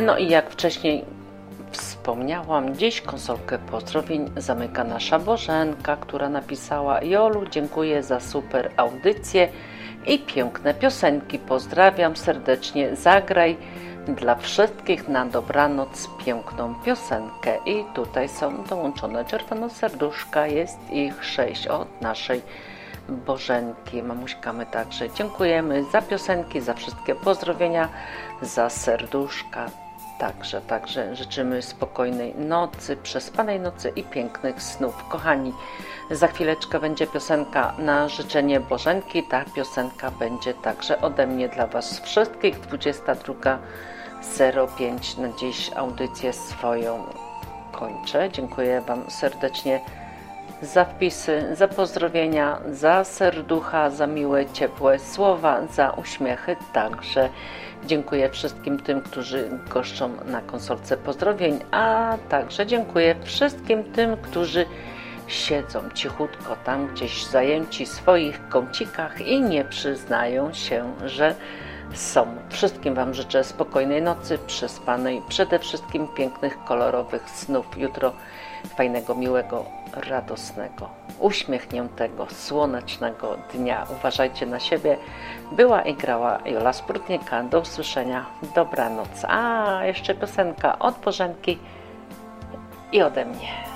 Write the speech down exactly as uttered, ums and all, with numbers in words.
No i jak wcześniej wspomniałam, dziś konsolkę pozdrowień zamyka nasza Bożenka, która napisała: Jolu, dziękuję za super audycję i piękne piosenki. Pozdrawiam serdecznie. Zagraj dla wszystkich na dobranoc piękną piosenkę. I tutaj są dołączone czerwone serduszka. Jest ich sześć od naszej Bożenki. Mamuśka, my także dziękujemy za piosenki, za wszystkie pozdrowienia, za serduszka. Także, także życzymy spokojnej nocy, przespanej nocy i pięknych snów. Kochani, za chwileczkę będzie piosenka na życzenie Bożenki. Ta piosenka będzie także ode mnie dla Was wszystkich. dwudziesta druga zero pięć na dziś audycję swoją kończę. Dziękuję Wam serdecznie za wpisy, za pozdrowienia, za serducha, za miłe, ciepłe słowa, za uśmiechy. Także dziękuję wszystkim tym, którzy goszczą na konsolce pozdrowień, a także dziękuję wszystkim tym, którzy siedzą cichutko tam gdzieś zajęci w swoich kącikach i nie przyznają się, że są. Wszystkim Wam życzę spokojnej nocy, przespanej, przede wszystkim pięknych, kolorowych snów. Jutro fajnego, miłego, radosnego, uśmiechniętego, słonecznego dnia. Uważajcie na siebie. Była i grała Jola Sprutnika. Do usłyszenia. Dobranoc. A jeszcze piosenka od Bożenki i ode mnie.